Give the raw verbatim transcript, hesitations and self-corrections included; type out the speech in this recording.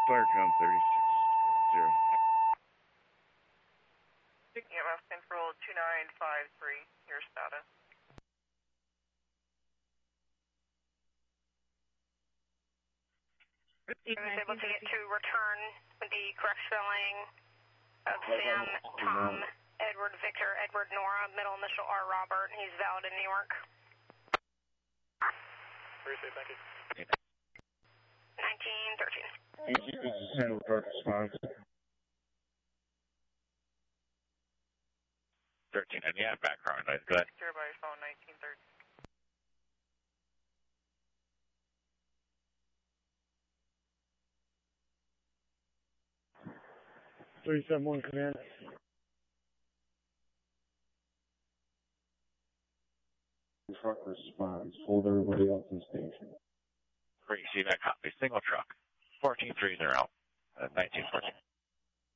Firecom thirty-six zero. E M S Control two nine five three, your status. I was able to get to return with the correct spelling of Sam, Tom, Edward, Victor, Edward, Nora, middle initial R, Robert. He's valid in New York. Very safe, thank you. nineteen thirteen. Handle card response. thirteen, and yeah, background noise, go ahead. Secure by phone nineteen thirteen. three seven one command. Truck response. Hold everybody else in station. Receive that copy. Single truck. fourteen three zero. Uh, nineteen fourteen.